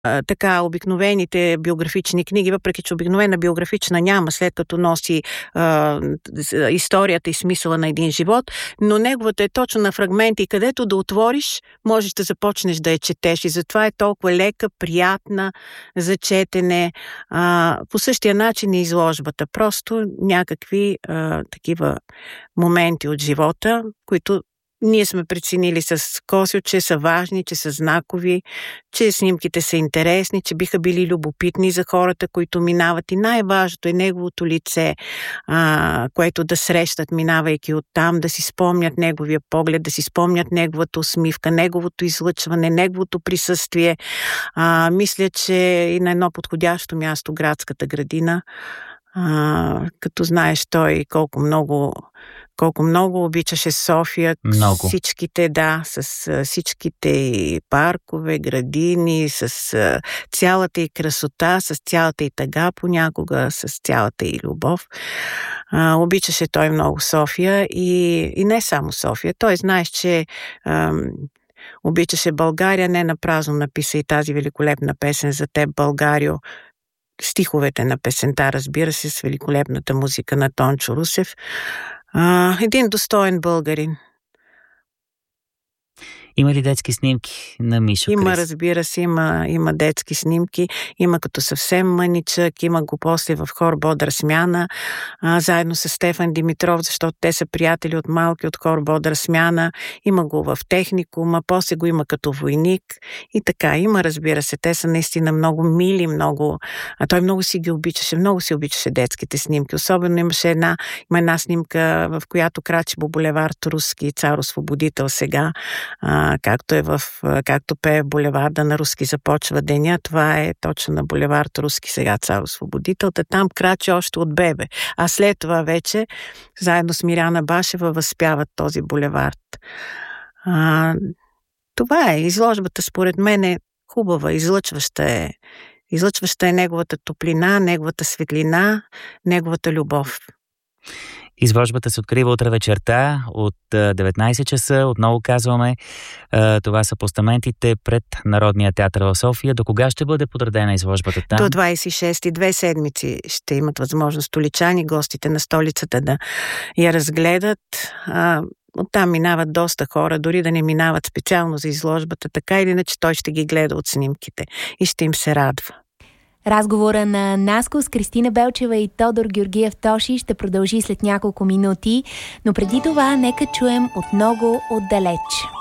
така обикновените биографични книги, въпреки че обикновена биографична няма, след като носи историята и смисъла на един живот, но неговата е точно на фрагменти, където да отвориш, можеш да започнеш да я четеш и затова е толкова лека, приятна за четене. По същия начин и изложбата. Просто някакви такива моменти от живота, които ние сме преценили с Косьо, че са важни, че са знакови, че снимките са интересни, че биха били любопитни за хората, които минават. И най-важното е неговото лице, което да срещат, минавайки оттам, да си спомнят неговия поглед, да си спомнят неговата усмивка, неговото излъчване, неговото присъствие. Мисля, че и на едно подходящо място, Градската градина, като знаеш той колко много обичаше София. Много. С всичките паркове, градини, с цялата и красота, с цялата и тъга понякога, с цялата и любов. Обичаше той много София и не само София. Той знаеш, че обичаше България, не напразно написа и тази великолепна песен за теб, Българио. Стиховете на песента, разбира се, с великолепната музика на Тончо Русев. Един достоен българин. Има ли детски снимки на Мишо Има, Крис? разбира се, има детски снимки. Има като съвсем мъничък, има го после в хор Бодра смяна, заедно с Стефан Димитров, защото те са приятели от малки от хор Бодра смяна. Има го в техникума, после го има като войник и така. Има, разбира се, те са наистина много мили, много. Той много си ги обичаше, много си обичаше детските снимки. Особено има една снимка, в която крачи по булевард Руски, цар освободител сега, както пее булеварда на Руски започва деня, това е точно на булевард Руски сега, цар освободител. Там крачи още от бебе. А след това вече, заедно с Миряна Башева, възпяват този булевард. Това е. Изложбата, според мен, е хубава, излъчваща е неговата топлина, неговата светлина, неговата любов. Изложбата се открива утре вечерта от 19 часа. Отново казваме, това са постаментите пред Народния театър в София. До кога ще бъде подредена изложбата там? До 26, 2 седмици ще имат възможност столичани, гостите на столицата да я разгледат. Оттам минават доста хора, дори да не минават специално за изложбата, така или иначе той ще ги гледа от снимките и ще им се радва. Разговора на Наско с Кристина Белчева и Тодор Георгиев Тоши ще продължи след няколко минути, но преди това нека чуем от много отдалеч.